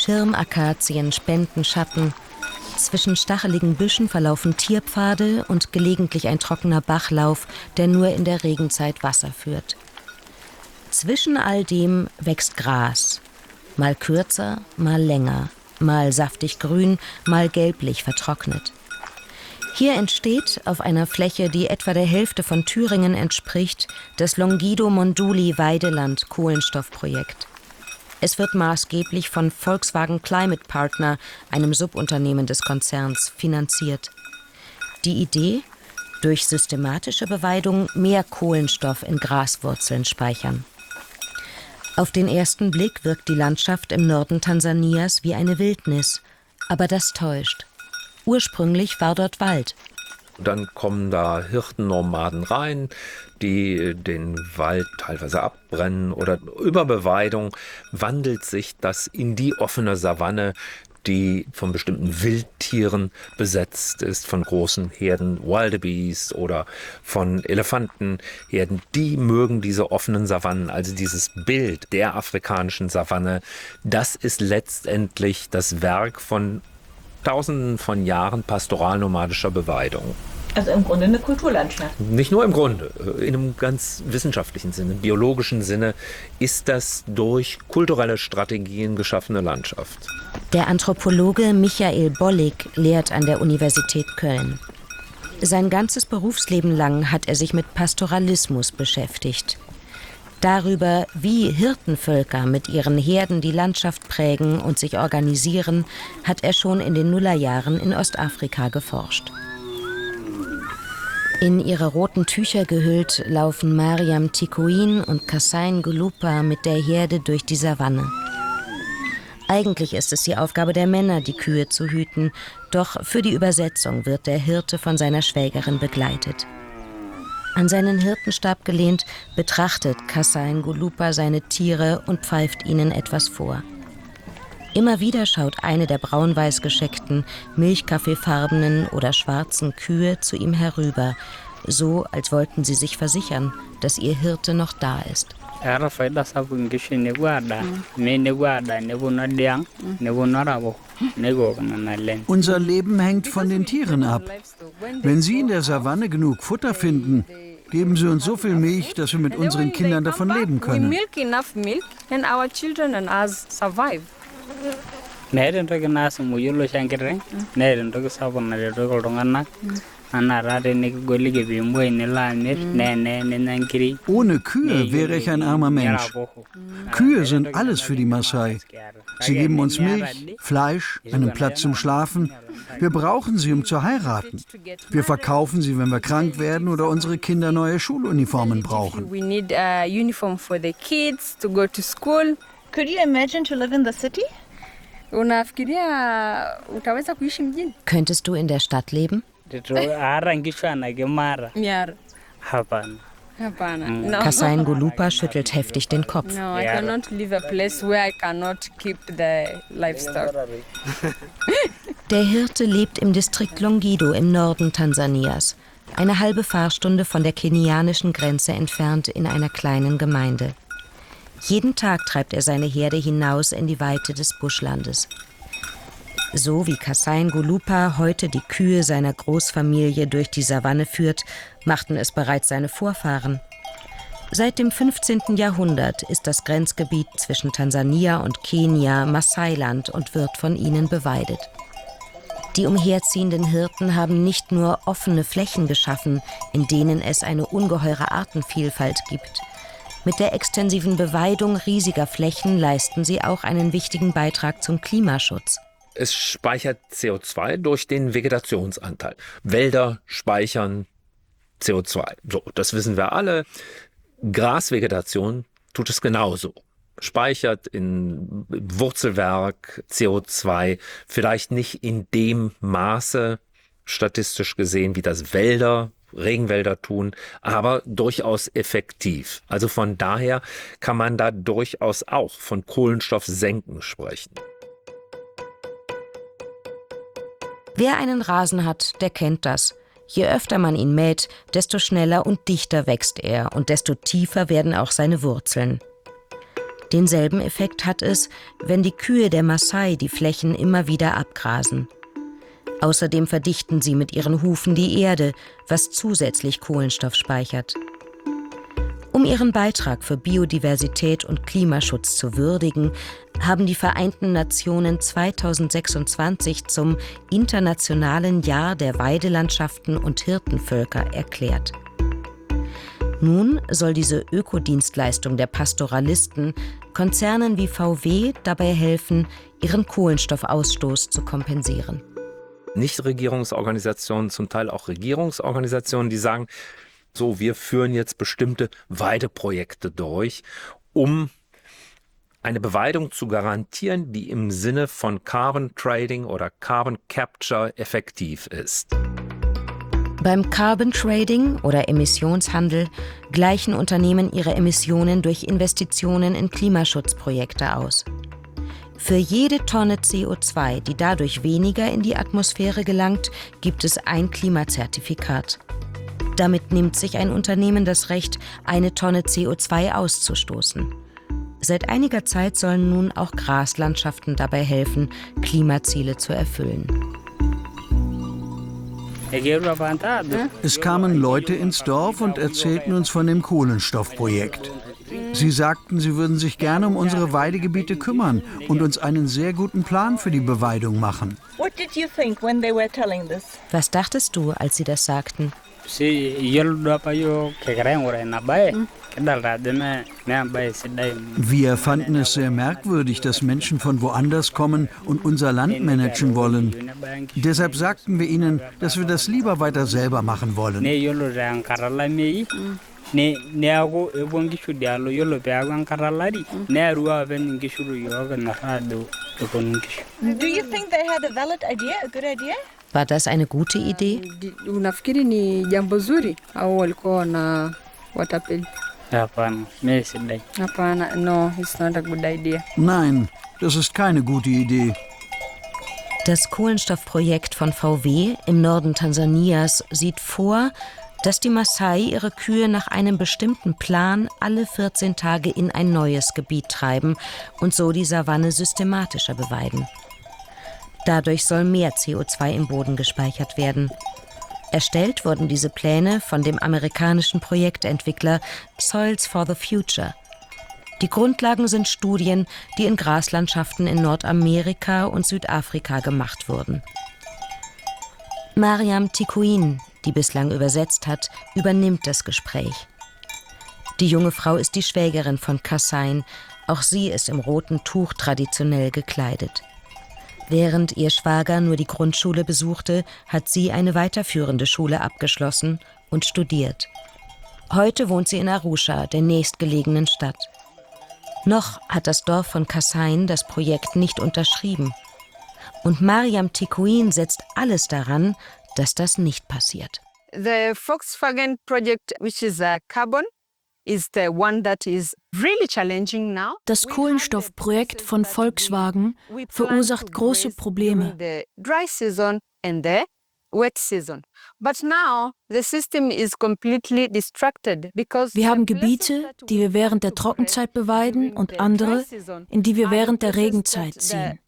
Schirmakazien spenden Schatten. Zwischen stacheligen Büschen verlaufen Tierpfade und gelegentlich ein trockener Bachlauf, der nur in der Regenzeit Wasser führt. Zwischen all dem wächst Gras. Mal kürzer, mal länger, mal saftig grün, mal gelblich vertrocknet. Hier entsteht auf einer Fläche, die etwa der Hälfte von Thüringen entspricht, das Longido-Monduli-Weideland-Kohlenstoffprojekt. Es wird maßgeblich von Volkswagen Climate Partner, einem Subunternehmen des Konzerns, finanziert. Die Idee? Durch systematische Beweidung mehr Kohlenstoff in Graswurzeln speichern. Auf den ersten Blick wirkt die Landschaft im Norden Tansanias wie eine Wildnis. Aber das täuscht. Ursprünglich war dort Wald. Dann kommen da Hirtennomaden rein, die den Wald teilweise abbrennen oder über Beweidung wandelt sich das in die offene Savanne, die von bestimmten Wildtieren besetzt ist, von großen Herden Wildebeest oder von Elefantenherden. Die mögen diese offenen Savannen, also dieses Bild der afrikanischen Savanne. Das ist letztendlich das Werk von Tausenden von Jahren pastoral-nomadischer Beweidung. Also im Grunde eine Kulturlandschaft. Nicht nur im Grunde, in einem ganz wissenschaftlichen Sinne, biologischen Sinne ist das durch kulturelle Strategien geschaffene Landschaft. Der Anthropologe Michael Bollig lehrt an der Universität Köln. Sein ganzes Berufsleben lang hat er sich mit Pastoralismus beschäftigt. Darüber, wie Hirtenvölker mit ihren Herden die Landschaft prägen und sich organisieren, hat er schon in den Nullerjahren in Ostafrika geforscht. In ihre roten Tücher gehüllt laufen Mariam Tikuin und Kassain Gulupa mit der Herde durch die Savanne. Eigentlich ist es die Aufgabe der Männer, die Kühe zu hüten, doch für die Übersetzung wird der Hirte von seiner Schwägerin begleitet. An seinen Hirtenstab gelehnt, betrachtet Kassain Gulupa seine Tiere und pfeift ihnen etwas vor. Immer wieder schaut eine der braun-weiß gescheckten, milchkaffeefarbenen oder schwarzen Kühe zu ihm herüber, so als wollten sie sich versichern, dass ihr Hirte noch da ist. Unser Leben hängt von den Tieren ab. Wenn sie in der Savanne genug Futter finden, geben sie uns so viel Milch, dass wir mit unseren Kindern davon leben können. Ohne Kühe wäre ich ein armer Mensch. Kühe sind alles für die Maasai. Sie geben uns Milch, Fleisch, einen Platz zum Schlafen. Wir brauchen sie, um zu heiraten. Wir verkaufen sie, wenn wir krank werden oder unsere Kinder neue Schuluniformen brauchen. Could you imagine to live in the city? Könntest du in der Stadt leben? Kassain Gulupa schüttelt heftig den Kopf. No, I cannot live a place where I cannot keep the livestock. Der Hirte lebt im Distrikt Longido im Norden Tansanias, eine halbe Fahrstunde von der kenianischen Grenze entfernt in einer kleinen Gemeinde. Jeden Tag treibt er seine Herde hinaus in die Weite des Buschlandes. So wie Kassain Gulupa heute die Kühe seiner Großfamilie durch die Savanne führt, machten es bereits seine Vorfahren. Seit dem 15. Jahrhundert ist das Grenzgebiet zwischen Tansania und Kenia Maasai-Land und wird von ihnen beweidet. Die umherziehenden Hirten haben nicht nur offene Flächen geschaffen, in denen es eine ungeheure Artenvielfalt gibt. Mit der extensiven Beweidung riesiger Flächen leisten sie auch einen wichtigen Beitrag zum Klimaschutz. Es speichert CO2 durch den Vegetationsanteil. Wälder speichern CO2. So, das wissen wir alle. Grasvegetation tut es genauso. Speichert in Wurzelwerk CO2, vielleicht nicht in dem Maße, statistisch gesehen, wie das Regenwälder tun, aber durchaus effektiv. Also von daher kann man da durchaus auch von Kohlenstoffsenken sprechen. Wer einen Rasen hat, der kennt das. Je öfter man ihn mäht, desto schneller und dichter wächst er und desto tiefer werden auch seine Wurzeln. Denselben Effekt hat es, wenn die Kühe der Massai die Flächen immer wieder abgrasen. Außerdem verdichten sie mit ihren Hufen die Erde, was zusätzlich Kohlenstoff speichert. Um ihren Beitrag für Biodiversität und Klimaschutz zu würdigen, haben die Vereinten Nationen 2026 zum Internationalen Jahr der Weidelandschaften und Hirtenvölker erklärt. Nun soll diese Ökodienstleistung der Pastoralisten Konzernen wie VW dabei helfen, ihren Kohlenstoffausstoß zu kompensieren. Nichtregierungsorganisationen, zum Teil auch Regierungsorganisationen, die sagen, so, wir führen jetzt bestimmte Weideprojekte durch, um eine Beweidung zu garantieren, die im Sinne von Carbon Trading oder Carbon Capture effektiv ist. Beim Carbon Trading oder Emissionshandel gleichen Unternehmen ihre Emissionen durch Investitionen in Klimaschutzprojekte aus. Für jede Tonne CO2, die dadurch weniger in die Atmosphäre gelangt, gibt es ein Klimazertifikat. Damit nimmt sich ein Unternehmen das Recht, eine Tonne CO2 auszustoßen. Seit einiger Zeit sollen nun auch Graslandschaften dabei helfen, Klimaziele zu erfüllen. Es kamen Leute ins Dorf und erzählten uns von dem Kohlenstoffprojekt. Sie sagten, sie würden sich gerne um unsere Weidegebiete kümmern und uns einen sehr guten Plan für die Beweidung machen. What did you think when they were telling this? Was dachtest du, als sie das sagten? Wir fanden es sehr merkwürdig, dass Menschen von woanders kommen und unser Land managen wollen. Deshalb sagten wir ihnen, dass wir das lieber weiter selber machen wollen. Do you think they had a valid idea, a good idea? War das eine gute Idee? Unafikiri ni jambo zuri au walikuwa wana watapeli? Hapana, no, it's not a good idea. Nein, das ist keine gute Idee. Das Kohlenstoffprojekt von VW im Norden Tansanias sieht vor, dass die Massai ihre Kühe nach einem bestimmten Plan alle 14 Tage in ein neues Gebiet treiben und so die Savanne systematischer beweiden. Dadurch soll mehr CO2 im Boden gespeichert werden. Erstellt wurden diese Pläne von dem amerikanischen Projektentwickler Soils for the Future. Die Grundlagen sind Studien, die in Graslandschaften in Nordamerika und Südafrika gemacht wurden. Mariam Tikuin, die bislang übersetzt hat, übernimmt das Gespräch. Die junge Frau ist die Schwägerin von Kassain. Auch sie ist im roten Tuch traditionell gekleidet. Während ihr Schwager nur die Grundschule besuchte, hat sie eine weiterführende Schule abgeschlossen und studiert. Heute wohnt sie in Arusha, der nächstgelegenen Stadt. Noch hat das Dorf von Kassain das Projekt nicht unterschrieben. Und Mariam Tikuin setzt alles daran, dass das nicht passiert. The Volkswagen project, which is carbon, is the one that is really challenging now. Das Kohlenstoffprojekt von Volkswagen verursacht große Probleme. The dry season and the wet season. But now the system is completely distracted because Wir haben Gebiete, die wir während der Trockenzeit beweiden und andere, in die wir während der Regenzeit ziehen.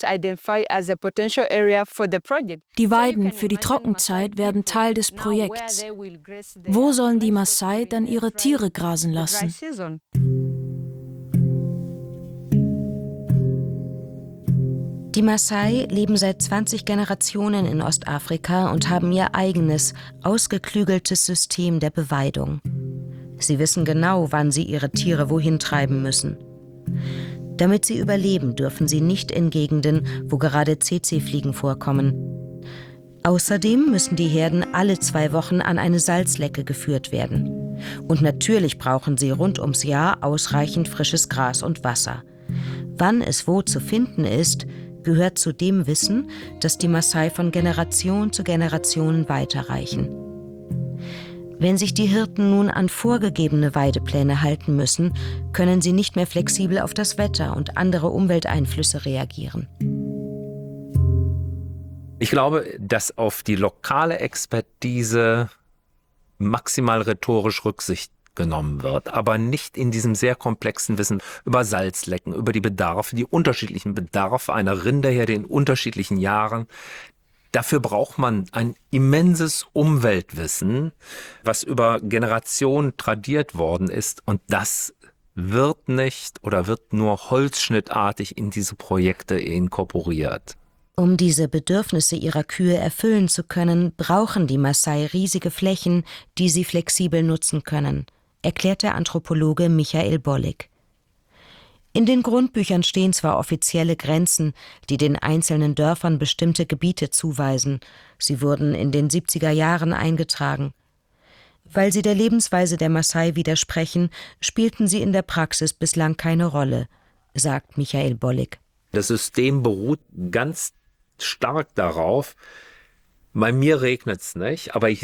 Die Weiden für die Trockenzeit werden Teil des Projekts. Wo sollen die Massai dann ihre Tiere grasen lassen? Die Massai leben seit 20 Generationen in Ostafrika und haben ihr eigenes, ausgeklügeltes System der Beweidung. Sie wissen genau, wann sie ihre Tiere wohin treiben müssen. Damit sie überleben, dürfen sie nicht in Gegenden, wo gerade Tsetse-Fliegen vorkommen. Außerdem müssen die Herden alle 2 Wochen an eine Salzlecke geführt werden. Und natürlich brauchen sie rund ums Jahr ausreichend frisches Gras und Wasser. Wann es wo zu finden ist, gehört zu dem Wissen, das die Massai von Generation zu Generation weiterreichen. Wenn sich die Hirten nun an vorgegebene Weidepläne halten müssen, können sie nicht mehr flexibel auf das Wetter und andere Umwelteinflüsse reagieren. Ich glaube, dass auf die lokale Expertise maximal rhetorisch Rücksicht genommen wird, aber nicht in diesem sehr komplexen Wissen über Salzlecken, über die Bedarfe, die unterschiedlichen Bedarfe einer Rinderherde in unterschiedlichen Jahren. Dafür braucht man ein immenses Umweltwissen, was über Generationen tradiert worden ist, und das wird nicht oder wird nur holzschnittartig in diese Projekte inkorporiert. Um diese Bedürfnisse ihrer Kühe erfüllen zu können, brauchen die Maasai riesige Flächen, die sie flexibel nutzen können, erklärt der Anthropologe Michael Bollig. In den Grundbüchern stehen zwar offizielle Grenzen, die den einzelnen Dörfern bestimmte Gebiete zuweisen. Sie wurden in den 70er Jahren eingetragen. Weil sie der Lebensweise der Maasai widersprechen, spielten sie in der Praxis bislang keine Rolle, sagt Michael Bollig. Das System beruht ganz stark darauf, bei mir regnet es nicht, aber ich